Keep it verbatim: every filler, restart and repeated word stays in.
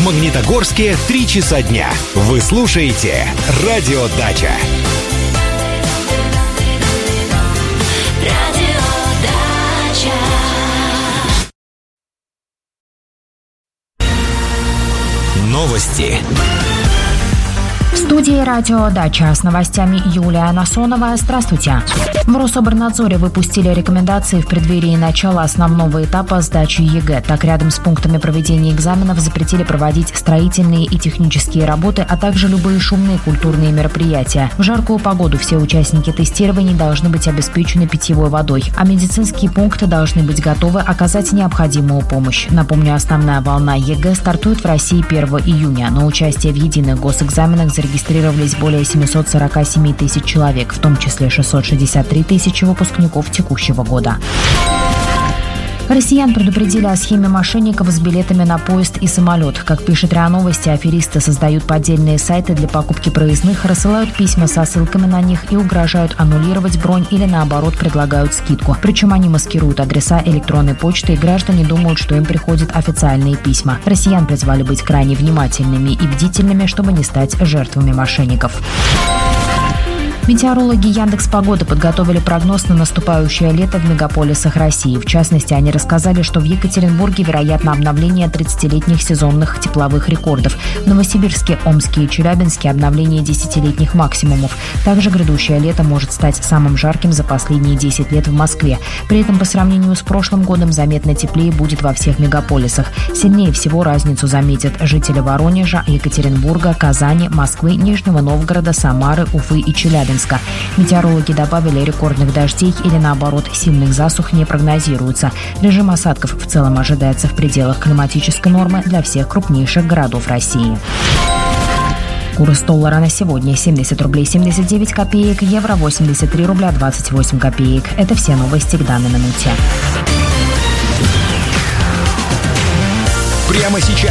В Магнитогорске три часа дня. Вы слушаете «Радио Дача». Новости. В студии «Радио Дача» с новостями Юлия Насонова. Здравствуйте. В Рособорнадзоре выпустили рекомендации в преддверии начала основного этапа сдачи ЕГЭ. Так, рядом с пунктами проведения экзаменов запретили проводить строительные и технические работы, а также любые шумные культурные мероприятия. В жаркую погоду все участники тестирований должны быть обеспечены питьевой водой, а медицинские пункты должны быть готовы оказать необходимую помощь. Напомню, основная волна ЕГЭ стартует в России первого июня. На участие в единых госэкзаменах зарегистрировались более семьсот сорок семь тысяч человек, в том числе шестьсот шестьдесят три тысячи выпускников текущего года. Россиян предупредили о схеме мошенников с билетами на поезд и самолет. Как пишет РИА Новости, аферисты создают поддельные сайты для покупки проездных, рассылают письма со ссылками на них и угрожают аннулировать бронь или, наоборот, предлагают скидку. Причем они маскируют адреса электронной почты, и граждане думают, что им приходят официальные письма. Россиян призвали быть крайне внимательными и бдительными, чтобы не стать жертвами мошенников. Метеорологи Яндекс.Погоды подготовили прогноз на наступающее лето в мегаполисах России. В частности, они рассказали, что в Екатеринбурге вероятно обновление тридцатилетних сезонных тепловых рекордов. В Новосибирске, Омске и Челябинске обновление десятилетних максимумов. Также грядущее лето может стать самым жарким за последние десять лет в Москве. При этом по сравнению с прошлым годом заметно теплее будет во всех мегаполисах. Сильнее всего разницу заметят жители Воронежа, Екатеринбурга, Казани, Москвы, Нижнего Новгорода, Самары, Уфы и Челябинска. Метеорологи добавили, рекордных дождей или, наоборот, сильных засух не прогнозируется. Режим осадков в целом ожидается в пределах климатической нормы для всех крупнейших городов России. Курс доллара на сегодня: семьдесят рублей семьдесят девять копеек, евро восемьдесят три рубля двадцать восемь копеек. Это все новости к данной минуте. Прямо сейчас